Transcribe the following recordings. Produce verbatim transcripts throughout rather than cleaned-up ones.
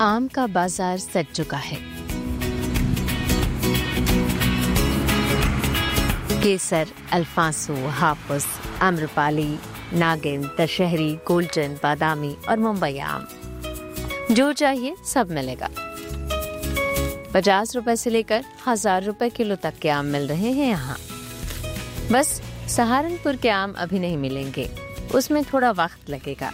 आम का बाजार सज चुका है। केसर, अल्फांसो, हापुस, आम्रपाली, नागिन, दशहरी, गोल्डन, बादामी और मुंबई आम, जो चाहिए सब मिलेगा। पचास रुपए से लेकर हजार रुपए किलो तक के आम मिल रहे हैं यहाँ। बस सहारनपुर के आम अभी नहीं मिलेंगे, उसमें थोड़ा वक्त लगेगा।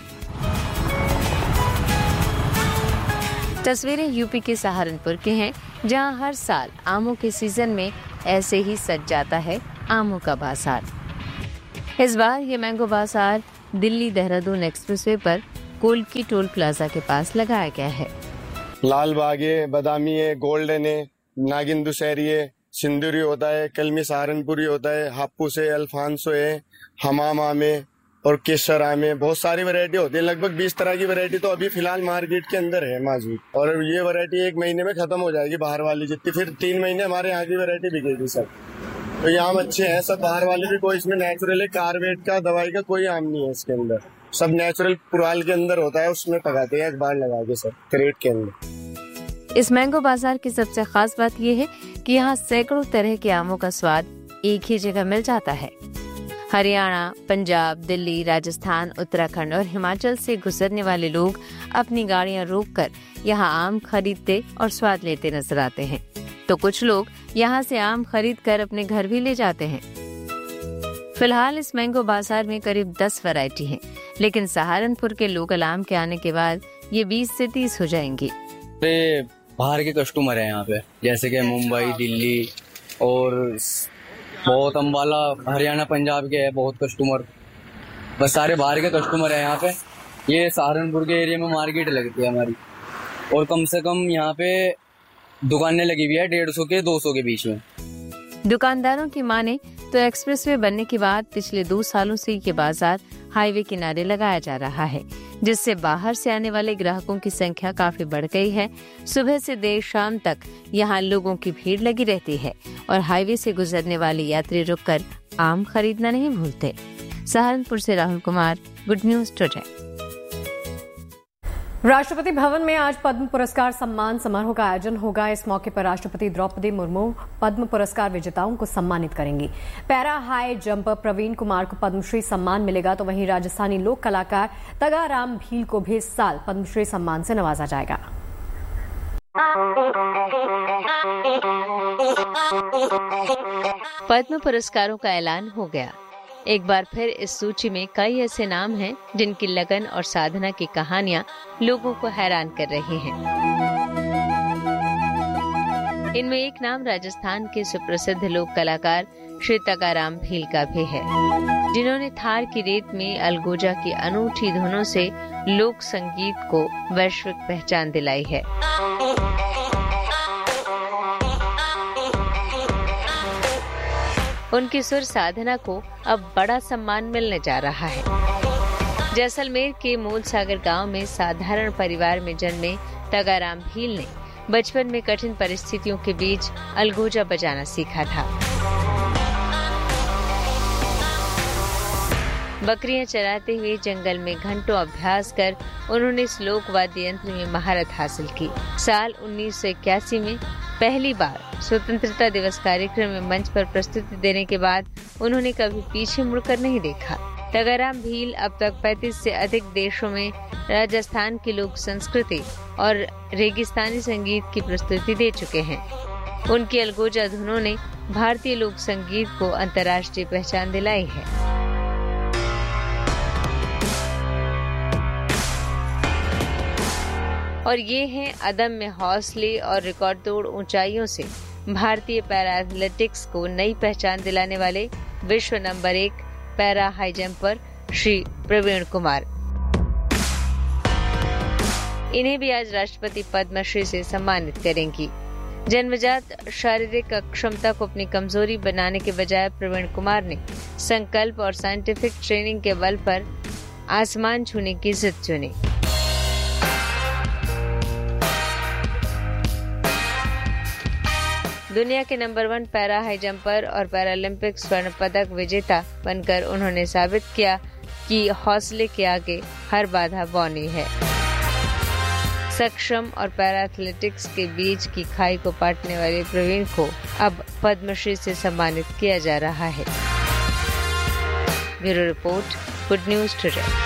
तस्वीरें यूपी के सहारनपुर के हैं, जहां हर साल आमों के सीजन में ऐसे ही सज जाता है आमों का बाजार। इस बार ये मैंगो बाजार दिल्ली देहरादून एक्सप्रेसवे पर कोल्की टोल प्लाजा के पास लगाया गया है। लाल बाग है, बादामी है, गोल्डन है, नागिन दुशहरी है, सिंदूरी होता है, कलमी सहारनपुरी होता है, हापुस है, अल्फांसो है, हमाम आम है और केसर आम है। बहुत सारी वैरायटी होती है, लगभग बीस तरह की वैरायटी तो अभी फिलहाल मार्केट के अंदर है मौजूद। और ये वैरायटी एक महीने में खत्म हो जाएगी बाहर वाली जितनी, फिर तीन महीने हमारे यहाँ की वैरायटी बिकेगी सब। तो ये आम अच्छे हैं सब, बाहर वाले भी। कोई इसमें नेचुरल है, कार्बेट का दवाई का कोई आम नहीं है इसके अंदर, सब नेचुरल पुराल के अंदर होता है, उसमें पकाते हैं अखबार लगा के सब क्रेट के अंदर। इस मैंगो बाजार की सबसे खास बात यह है कि यहाँ सैकड़ों तरह के आमों का स्वाद एक ही जगह मिल जाता है। हरियाणा, पंजाब, दिल्ली, राजस्थान, उत्तराखंड और हिमाचल से गुजरने वाले लोग अपनी गाड़ियां रोककर यहाँ आम खरीदते और स्वाद लेते नजर आते हैं। तो कुछ लोग यहाँ से आम खरीदकर अपने घर भी ले जाते हैं। फिलहाल इस मैंगो बाजार में करीब दस वैरायटी हैं, लेकिन सहारनपुर के लोकल आम के आने के बाद ये बीस से तीस हो जाएंगी। बाहर के कस्टमर हैं यहाँ पे, जैसे कि मुंबई, दिल्ली और बहुत अम्बाला, हरियाणा, पंजाब के है बहुत कस्टमर। बस सारे बाहर के कस्टमर हैं यहाँ पे। ये सहारनपुर के एरिया में मार्केट लगती है हमारी, और कम से कम यहाँ पे दुकानें लगी हुई है डेढ़ सौ के दो सौ के बीच में। दुकानदारों की माने तो एक्सप्रेसवे बनने के बाद पिछले दो सालों से ये बाजार हाईवे किनारे लगाया जा रहा है, जिससे बाहर से आने वाले ग्राहकों की संख्या काफी बढ़ गई है। सुबह से देर शाम तक यहाँ लोगों की भीड़ लगी रहती है और हाईवे से गुजरने वाले यात्री रुककर आम खरीदना नहीं भूलते। सहारनपुर से Rahul Kumar, good news today. Rashtrapati Bhavan में आज पद्म पुरस्कार सम्मान समारोह का आयोजन होगा। इस मौके पर राष्ट्रपति द्रौपदी मुर्मू पद्म पुरस्कार विजेताओं को सम्मानित करेंगी। Para high jumper Praveen Kumar को पद्मश्री सम्मान मिलेगा, तो वहीं राजस्थानी लोक कलाकार तगाराम भील को भी इस साल पद्मश्री सम्मान से नवाजा जाएगा। पद्म पुरस्कारों का ऐलान हो गया। एक बार फिर इस सूची में कई ऐसे नाम हैं जिनकी लगन और साधना की कहानियां लोगों को हैरान कर रही हैं। इनमें एक नाम राजस्थान के सुप्रसिद्ध लोक कलाकार श्री तगाराम भील का भी है, जिन्होंने थार की रेत में अलगोजा की अनूठी धुनों से लोक संगीत को वैश्विक पहचान दिलाई है। उनकी सुर साधना को अब बड़ा सम्मान मिलने जा रहा है। जैसलमेर के मूल सागर गांव में साधारण परिवार में जन्मे तगाराम भील ने बचपन में कठिन परिस्थितियों के बीच अलगोजा बजाना सीखा था। बकरियां चराते हुए जंगल में घंटों अभ्यास कर उन्होंने इस लोक वाद्य यंत्र में महारत हासिल की। साल उन्नीस सौ इक्यासी में पहली बार स्वतंत्रता दिवस कार्यक्रम में मंच पर प्रस्तुति देने के बाद उन्होंने कभी पीछे मुड़कर नहीं देखा। तगाराम भील अब तक पैंतीस से अधिक देशों में राजस्थान की लोक संस्कृति और रेगिस्तानी संगीत की प्रस्तुति दे चुके हैं। उनकी अलगोजा धुनों ने भारतीय लोक संगीत को अंतर्राष्ट्रीय पहचान दिलाई है। और ये हैं अदम्य हौसले और रिकॉर्ड तोड़ ऊंचाइयों से भारतीय पैरा एथलेटिक्स को नई पहचान दिलाने वाले विश्व नंबर एक para high jumper Shri Praveen Kumar. इन्हें भी आज राष्ट्रपति पद्मश्री से सम्मानित करेंगी। जन्मजात शारीरिक अक्षमता को अपनी कमजोरी बनाने के बजाय प्रवीण कुमार ने संकल्प और साइंटिफिक ट्रेनिंग के बल पर आसमान छूने की जिद चुनी। दुनिया के number one para high jumper और पैरालंपिक स्वर्ण पदक विजेता बनकर उन्होंने साबित किया कि हौसले के आगे हर बाधा बौनी है। सक्षम और पैरा एथलेटिक्स के बीच की खाई को पाटने वाले प्रवीण को अब पद्मश्री से सम्मानित किया जा रहा है। Bureau report, good news today.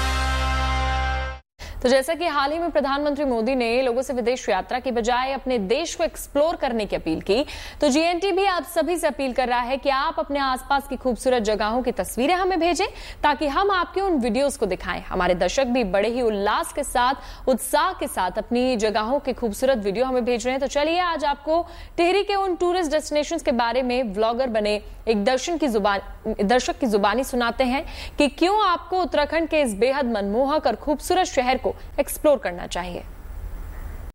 तो जैसा कि हाल ही में प्रधानमंत्री मोदी ने लोगों से विदेश यात्रा की बजाय अपने देश को एक्सप्लोर करने की अपील की, तो जीएनटी भी आप सभी से अपील कर रहा है कि आप अपने आसपास की खूबसूरत जगहों की तस्वीरें हमें भेजें ताकि हम आपके उन वीडियोस को दिखाएं। हमारे दर्शक भी बड़े ही उल्लास के साथ, उत्साह के साथ अपनी जगहों के खूबसूरत वीडियो हमें भेज रहे हैं। तो चलिए आज आपको टिहरी के उन टूरिस्ट डेस्टिनेशंस के बारे में व्लॉगर बने एक दर्शन की जुबान दर्शक की जुबानी सुनाते हैं कि क्यों आपको उत्तराखंड के इस बेहद मनमोहक और खूबसूरत शहर को एक्सप्लोर करना चाहिए।